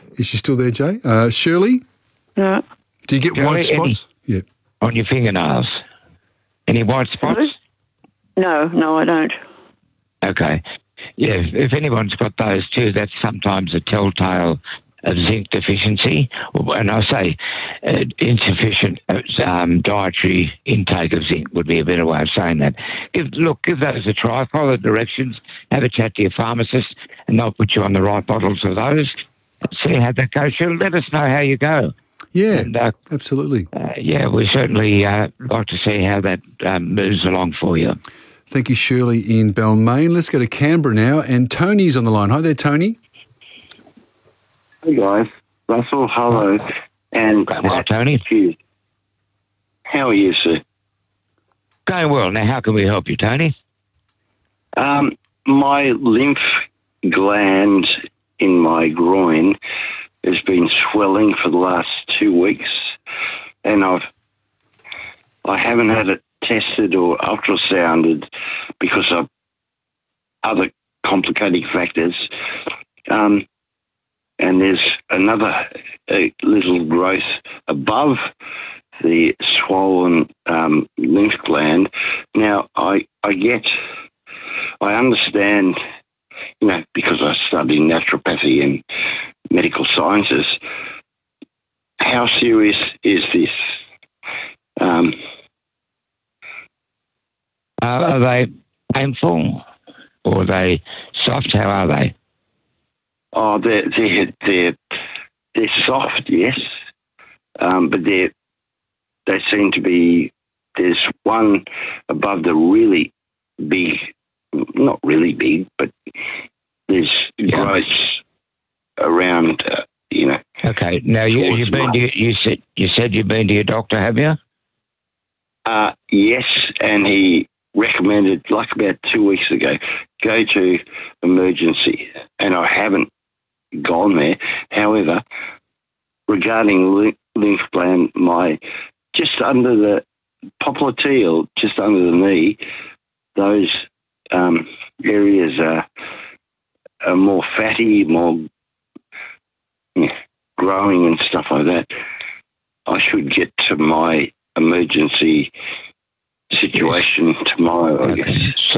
Is she still there, Jay? Shirley? Yeah. Do you get Shirley, white spots? Yeah. On your fingernails? Any white spots? No, I don't. Okay. Yeah, if anyone's got those too, that's sometimes a telltale of zinc deficiency. And I say insufficient dietary intake of zinc would be a better way of saying that. Give those a try. Follow the directions. Have a chat to your pharmacist, and they'll put you on the right bottles of those. See how that goes. She'll let us know how you go. Yeah, and, absolutely. We certainly like to see how that moves along for you. Thank you, Shirley in Balmain. Let's go to Canberra now, and Tony's on the line. Hi there, Tony. Hey guys, Russell, hello, and hi, Tony. Cheers. How are you, sir? Going well. Now, how can we help you, Tony? My lymph gland in my groin has been swelling for the last 2 weeks, and I haven't had it tested or ultrasounded because of other complicating factors. And there's another little growth above the swollen lymph gland. Now, I understand, because I study naturopathy and medical sciences, how serious is this? Are they painful or are they soft? How are they? Oh, they're soft, yes, but they seem to be. There's one above the really big, not really big, but there's growth around. Okay. Now you said you've been to your doctor, have you? Yes, and he recommended, like about 2 weeks ago, go to emergency, and I haven't gone there. However, regarding lymph gland, just under the popliteal, just under the knee, those areas are more fatty, more growing and stuff like that. I should get to my emergency situation tomorrow, I guess. So,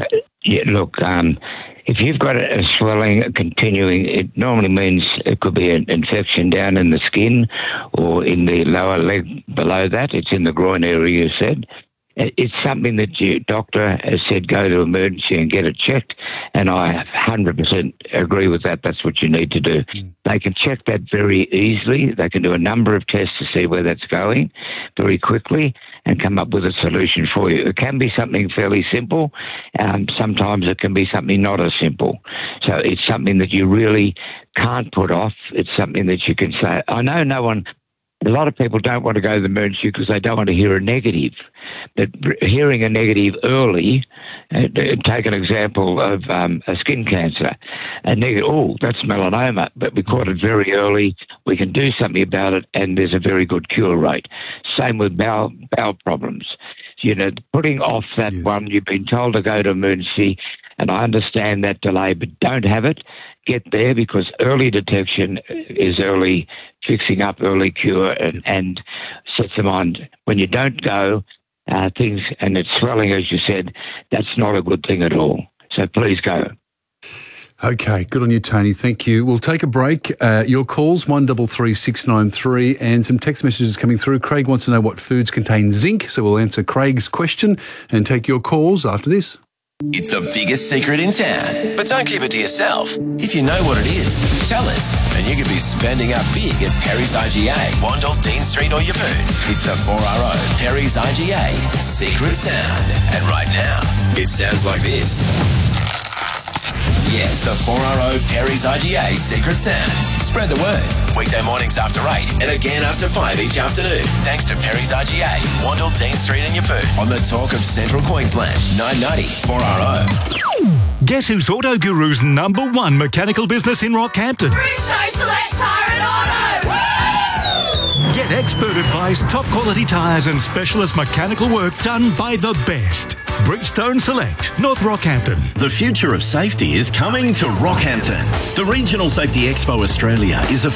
if you've got a swelling continuing, it normally means it could be an infection down in the skin or in the lower leg below that. It's in the groin area, you said. It's something that your doctor has said go to emergency and get it checked, and I 100% agree with that. That's what you need to do. They can check that very easily. They can do a number of tests to see where that's going very quickly and come up with a solution for you. It can be something fairly simple. Sometimes it can be something not as simple. So it's something that you really can't put off. It's something that you can say. I know a lot of people don't want to go to the emergency because they don't want to hear a negative. But hearing a negative early, take an example of a skin cancer. A negative, that's melanoma, but we caught it very early. We can do something about it, and there's a very good cure rate. Same with bowel problems. Putting off that one, you've been told to go to emergency, and I understand that delay, but don't have it. Get there, because early detection is early fixing up, early cure, and sets them on. When you don't go, things, and it's swelling, as you said, that's not a good thing at all. So please go. Okay, good on you, Tony. Thank you. We'll take a break. Your calls, 133693, and some text messages coming through. Craig wants to know what foods contain zinc, so we'll answer Craig's question and take your calls after this. It's the biggest secret in town, but don't keep it to yourself. If you know what it is, tell us, and you could be spending up big at Perry's IGA, Wandle, Dean Street or Yeppoon. It's the 4RO Perry's IGA Secret Sound. And right now, it sounds like this. Yes, the 4RO Perry's IGA Secret Sound. Spread the word. Weekday mornings after 8 and again after 5 each afternoon. Thanks to Perry's IGA, Wandle, Dean Street and Yeppoon. On the talk of Central Queensland, 990 4RO. Guess who's Auto Guru's #1 mechanical business in Rockhampton? Bridgestone Select Tyre and Auto! Woo! Get expert advice, top quality tyres and specialist mechanical work done by the best. Bridgestone Select, North Rockhampton. The future of safety is coming to Rockhampton. The Regional Safety Expo Australia is a